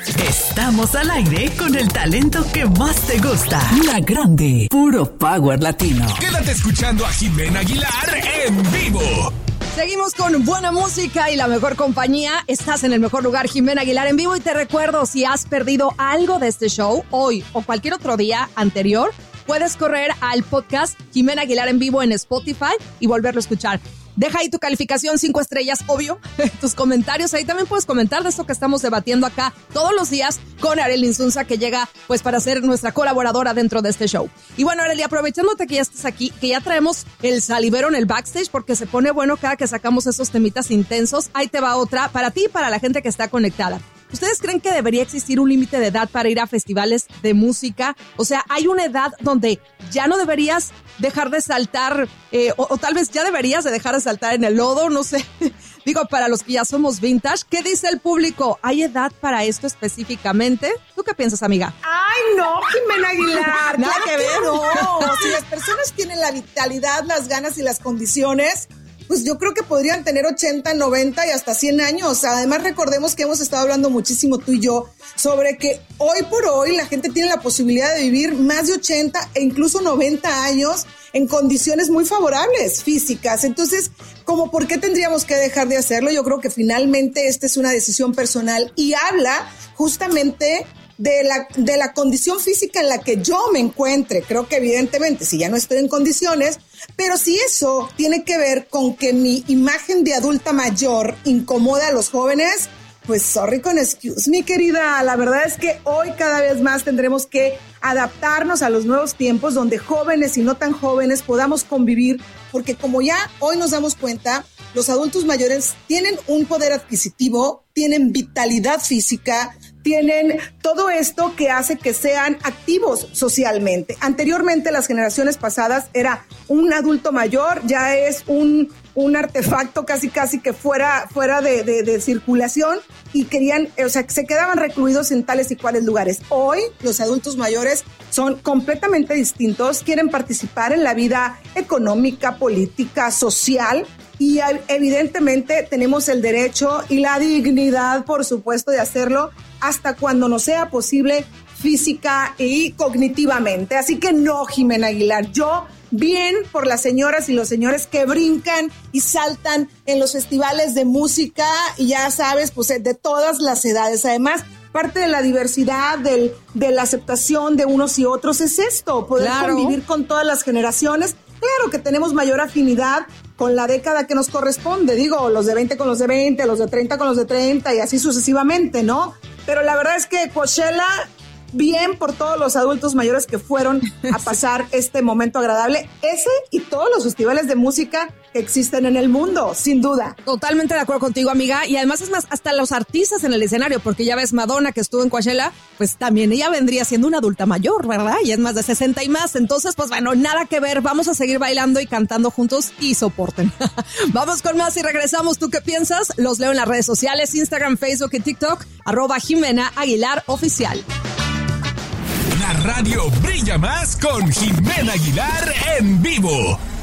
Estamos al aire con el talento que más te gusta. La Grande, puro power latino. Quédate escuchando a Jimena Aguilar en vivo. Seguimos con buena música y la mejor compañía. Estás en el mejor lugar, Jimena Aguilar en vivo. Y te recuerdo, si has perdido algo de este show, hoy o cualquier otro día anterior, puedes correr al podcast Jimena Aguilar en vivo en Spotify y volverlo a escuchar. Deja ahí tu calificación 5 estrellas, obvio, tus comentarios. Ahí también puedes comentar de esto que estamos debatiendo acá todos los días con Arely Insunza, que llega pues para ser nuestra colaboradora dentro de este show. Y bueno, Arely, aprovechándote que ya estás aquí, que ya traemos el salivero en el backstage, porque se pone bueno cada que sacamos esos temitas intensos. Ahí te va otra para ti y para la gente que está conectada. ¿Ustedes creen que debería existir un límite de edad para ir a festivales de música? O sea, ¿hay una edad donde ya no deberías dejar de saltar o tal vez ya deberías de dejar de saltar en el lodo? No sé. Digo, para los que ya somos vintage, ¿qué dice el público? ¿Hay edad para esto específicamente? ¿Tú qué piensas, amiga? ¡Ay, no, Jimena Aguilar! Nada que ver. No, si las personas tienen la vitalidad, las ganas y las condiciones, pues yo creo que podrían tener 80, 90 y hasta 100 años. Además, recordemos que hemos estado hablando muchísimo tú y yo sobre que hoy por hoy la gente tiene la posibilidad de vivir más de 80 e incluso 90 años en condiciones muy favorables físicas. Entonces, ¿cómo por qué tendríamos que dejar de hacerlo? Yo creo que finalmente esta es una decisión personal y habla justamente de la condición física en la que yo me encuentre. Creo que evidentemente si ya no estoy en condiciones, pero si eso tiene que ver con que mi imagen de adulta mayor incomoda a los jóvenes, pues sorry con excuse, mi querida. La verdad es que hoy cada vez más tendremos que adaptarnos a los nuevos tiempos donde jóvenes y no tan jóvenes podamos convivir, porque como ya hoy nos damos cuenta, los adultos mayores tienen un poder adquisitivo, tienen vitalidad física, tienen todo esto que hace que sean activos socialmente. Anteriormente, las generaciones pasadas, era un adulto mayor, ya es un artefacto casi que fuera de circulación y querían, o sea, se quedaban recluidos en tales y cuales lugares. Hoy, los adultos mayores son completamente distintos, quieren participar en la vida económica, política, social, y evidentemente tenemos el derecho y la dignidad, por supuesto, de hacerlo hasta cuando nos sea posible física y cognitivamente. Así que no, Jimena Aguilar, yo bien por las señoras y los señores que brincan y saltan en los festivales de música y ya sabes, pues de todas las edades. Además, parte de la diversidad, de la aceptación de unos y otros es esto, poder convivir con todas las generaciones. Claro que tenemos mayor afinidad con la década que nos corresponde, digo, los de 20 con los de 20, los de 30 con los de 30 y así sucesivamente, ¿no? Pero la verdad es que Coachella, bien por todos los adultos mayores que fueron a pasar este momento agradable, ese y todos los festivales de música que existen en el mundo, sin duda. Totalmente de acuerdo contigo, amiga, y además es más, hasta los artistas en el escenario, porque ya ves Madonna que estuvo en Coachella, pues también ella vendría siendo una adulta mayor, ¿verdad? Y es más de 60 y más, entonces pues bueno, nada que ver, vamos a seguir bailando y cantando juntos y soporten. Vamos con más y regresamos. ¿Tú qué piensas? Los leo en las redes sociales, Instagram, Facebook y TikTok, @Jimena Aguilar Oficial. La radio brilla más con Jimena Aguilar en vivo.